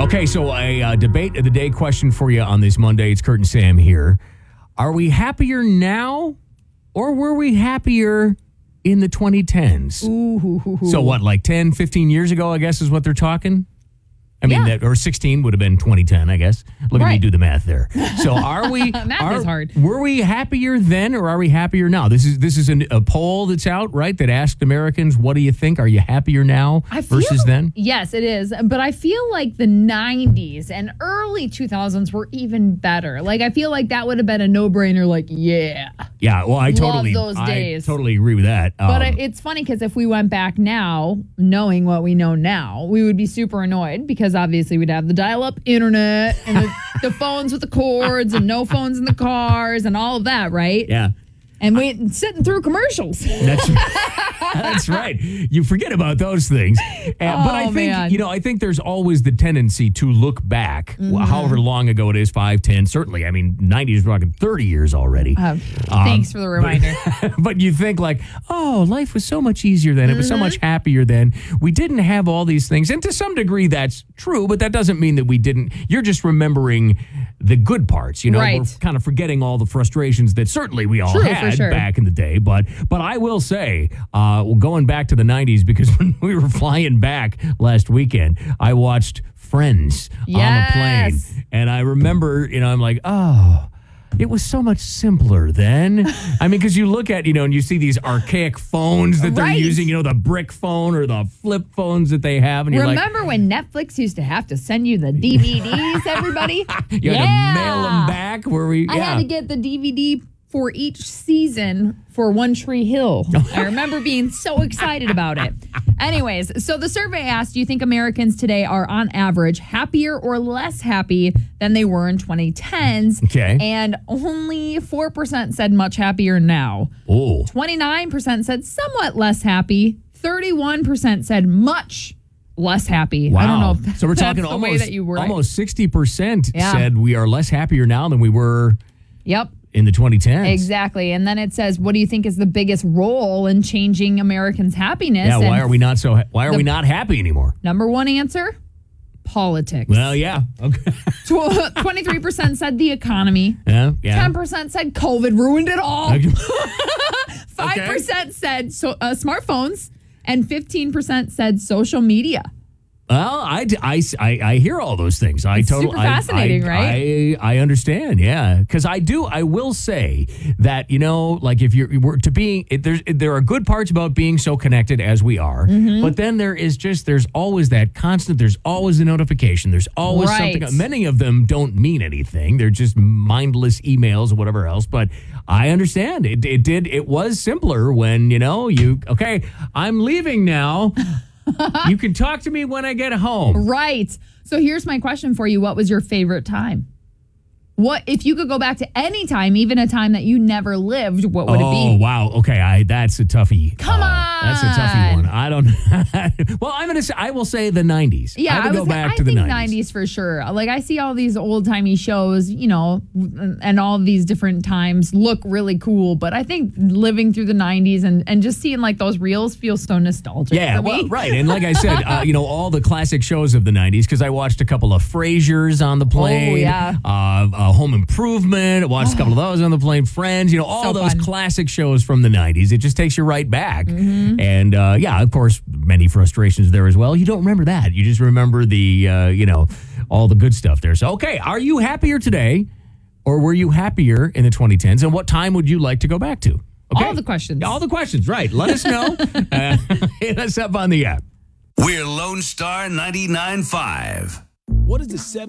Okay, so a debate of the day question for you on this Monday. It's Kurt and Sam here. Are we happier now or were we happier in the 2010s? Ooh. So what, like 10, 15 years ago, I guess is what they're talking? I mean, Yeah. or 16 would have been 2010, I guess. Look at me Right. do the math there. So are we... Math is hard. Were we happier then or are we happier now? This is a poll that's out, right, that asked Americans, what do you think? Are you happier now versus then? Yes, it is. But I feel like the 90s and early 2000s were even better. Like, I feel like that would have been a no-brainer, like, yeah. Yeah, well, I totally agree with that. But it's funny because if we went back now, knowing what we know now, we would be super annoyed because obviously we'd have the dial-up internet and the phones with the cords and no phones in the cars and all of that, right? Yeah. And we sitting through commercials. That's right. You forget about those things. But I think, man. I think there's always the tendency to look back, however long ago it is, 5, 10, certainly. I mean, 90s, we're talking 30 years already. Thanks for the reminder. But you think like, oh, life was so much easier then. It was so much happier then. We didn't have all these things. And to some degree, that's true, but that doesn't mean that we didn't. You're just remembering the good parts. Right. We're kind of forgetting all the frustrations that certainly we all True, had for sure. back in the day. But I will say, going back to the 90s, because when we were flying back last weekend, I watched Friends on the plane. And I remember, I'm like, oh, it was so much simpler then. I mean, because you look at, and you see these archaic phones that they're Right. using, the brick phone or the flip phones that they have. And you're Remember when Netflix used to have to send you the DVDs, everybody? you had to mail them back I had to get the DVD for each season for One Tree Hill. I remember being so excited about it. Anyways, so the survey asked, do you think Americans today are on average happier or less happy than they were in 2010s? Okay. And only 4% said much happier now. Oh. 29% said somewhat less happy. 31% said much less happy. Wow. I don't know if so we're that's talking the way that you were. almost 60% Yeah. said we are less happier now than we were Yep. in the 2010s. Exactly. And then it says, what do you think is the biggest role in changing Americans' happiness? Yeah, And why are we not happy anymore? number one answer, politics. Well, yeah. Okay. 23% said the economy. Yeah. 10% said COVID ruined it all. Okay. 5% said smartphones. And 15% said social media. Well, I hear all those things. It's super fascinating, right? I understand, yeah. Because I will say that, like if you're to being, there are good parts about being so connected as we are, but then there's always that constant, there's always the notification, there's always Right. something. Many of them don't mean anything. They're just mindless emails or whatever else, but I understand. It was simpler when, okay, I'm leaving now. You can talk to me when I get home. Right. So here's my question for you. What was your favorite time? What if you could go back to any time, even a time that you never lived, what would it Oh, be? wow. Okay, that's a toughie. Come on. That's a toughie one. I don't Well, I will say the 90s. Yeah, I would go back to the think 90s. for sure. Like I see all these old-timey shows, and all these different times look really cool, but I think living through the 90s and just seeing like those reels feels so nostalgic. Yeah, for me. well, right. And like I said, all the classic shows of the 90s, because I watched a couple of Frasers on the plane. Oh, yeah. Home Improvement. I watched a couple of those on the plane. Friends, all So those fun. classic shows from the 90s. It just takes you right back. Mm-hmm. And of course, many frustrations there as well. You don't remember that. You just remember the, all the good stuff there. So, okay, are you happier today or were you happier in the 2010s? And what time would you like to go back to? Okay. All the questions. All the questions, right. Let us know. Hit us up on the app. We're Lone Star 99.5. What is the